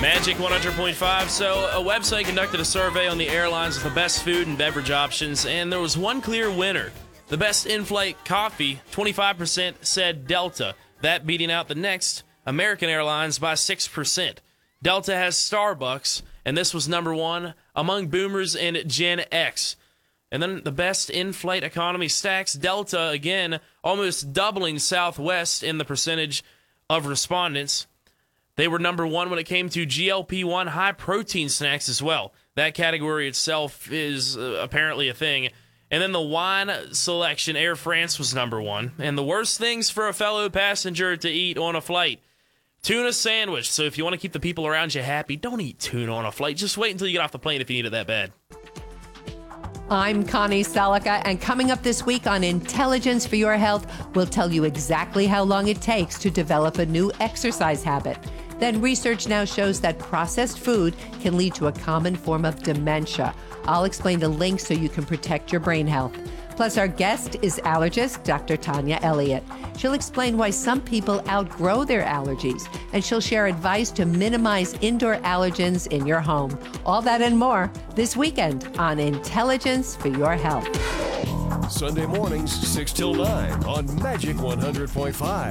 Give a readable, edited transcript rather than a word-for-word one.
Magic 100.5. So, a website conducted a survey on the airlines with the best food and beverage options, and there was one clear winner. The best in-flight coffee, 25% said Delta, that beating out the next, American Airlines, by 6%. Delta has Starbucks, and this was number one among boomers and Gen X. And then the best in-flight economy stacks, Delta, again, almost doubling Southwest in the percentage of respondents. They were number one when it came to GLP-1 high-protein snacks as well. That category itself is apparently a thing. And then the wine selection, Air France was number one. And the worst things for a fellow passenger to eat on a flight, tuna sandwich. So if you want to keep the people around you happy, don't eat tuna on a flight. Just wait until you get off the plane if you need it that bad. I'm Connie Selica, and coming up this week on Intelligence for Your Health, we'll tell you exactly how long it takes to develop a new exercise habit. Then research now shows that processed food can lead to a common form of dementia. I'll explain the link so you can protect your brain health. Plus, our guest is allergist Dr. Tanya Elliott. She'll explain why some people outgrow their allergies, and she'll share advice to minimize indoor allergens in your home. All that and more this weekend on Intelligence for Your Health. Sunday mornings, 6 till 9 on Magic 100.5.